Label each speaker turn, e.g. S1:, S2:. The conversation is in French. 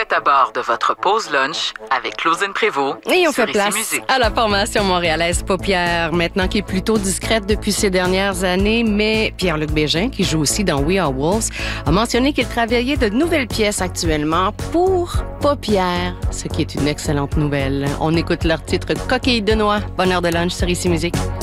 S1: êtes à bord de votre pause lunch avec Claudine Prévost.
S2: Et on
S1: sur
S2: fait
S1: Ici
S2: place
S1: Musique.
S2: à la formation montréalaise Paupières, maintenant qui est plutôt discrète depuis ces dernières années, mais Pierre-Luc Bégin, qui joue aussi dans We Are Wolves, a mentionné qu'il travaillait de nouvelles pièces actuellement pour Paupières, ce qui est une excellente nouvelle. On écoute leur titre Coquille de noix. Bonne heure de lunch sur Ici Musique.